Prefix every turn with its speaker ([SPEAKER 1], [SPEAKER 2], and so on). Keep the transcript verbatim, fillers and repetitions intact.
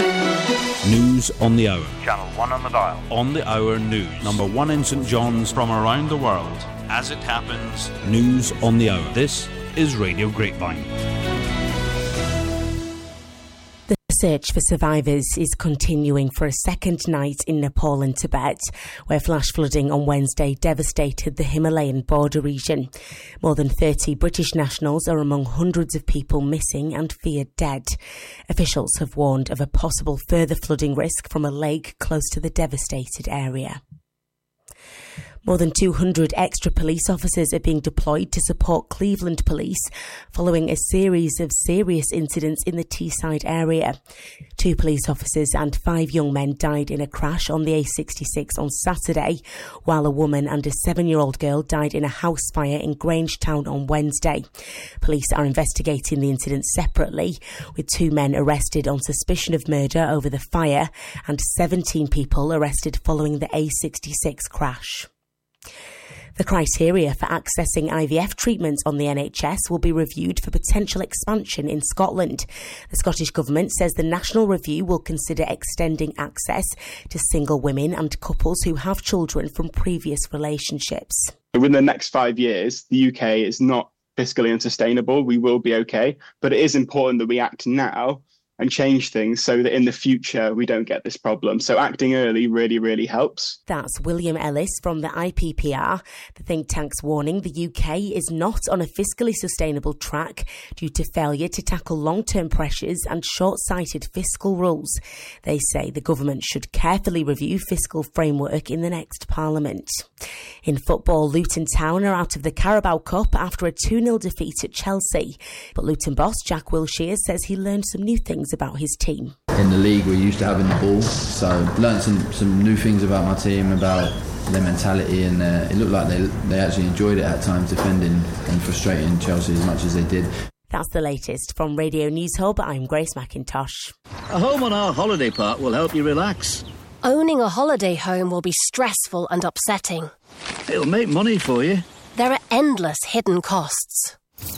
[SPEAKER 1] News on the hour.
[SPEAKER 2] Channel one on the dial.
[SPEAKER 1] On the hour news. Number one in St John's from around the world. As it happens, news on the hour. This is Radio Grapevine.
[SPEAKER 3] The search for survivors is continuing for a second night in Nepal and Tibet, where flash flooding on Wednesday devastated the Himalayan border region. More than thirty British nationals are among hundreds of people missing and feared dead. Officials have warned of a possible further flooding risk from a lake close to the devastated area. More than two hundred extra police officers are being deployed to support Cleveland Police following a series of serious incidents in the Teesside area. Two police officers and five young men died in a crash on the A sixty-six on Saturday, while a woman and a seven-year-old girl died in a house fire in Grangetown on Wednesday. Police are investigating the incident separately, with two men arrested on suspicion of murder over the fire and seventeen people arrested following the A sixty-six crash. The criteria for accessing I V F treatment on the N H S will be reviewed for potential expansion in Scotland. The Scottish Government says the national review will consider extending access to single women and couples who have children from previous relationships.
[SPEAKER 4] Within the next five years, the U K is not fiscally unsustainable. We will be okay, but it is important that we act now and change things so that in the future we don't get this problem. So acting early really, really helps.
[SPEAKER 3] That's William Ellis from the I P P R. The think tank's warning the U K is not on a fiscally sustainable track due to failure to tackle long-term pressures and short-sighted fiscal rules. They say the government should carefully review fiscal framework in the next Parliament. In football, Luton Town are out of the Carabao Cup after a two nil defeat at Chelsea. But Luton boss Jack Wilshere says he learned some new things about his team.
[SPEAKER 5] In the league we're used to having the ball, so learned some, some new things about my team, about their mentality, and uh, it looked like they, they actually enjoyed it at times, defending and frustrating Chelsea as much as they did.
[SPEAKER 3] That's the latest from Radio News Hub. I'm Grace McIntosh.
[SPEAKER 6] A home on our holiday park will help you relax.
[SPEAKER 7] Owning a holiday home will be stressful and upsetting.
[SPEAKER 6] It'll make money for you.
[SPEAKER 7] There are endless hidden costs.